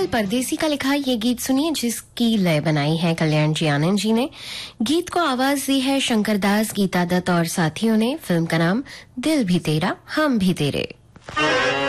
राहुल परदेसी का लिखा ये गीत सुनिए, जिसकी लय बनाई है कल्याण जी आनंद जी ने। गीत को आवाज दी है शंकर दास, गीता दत्त और साथियों ने। फिल्म का नाम दिल भी तेरा हम भी तेरे।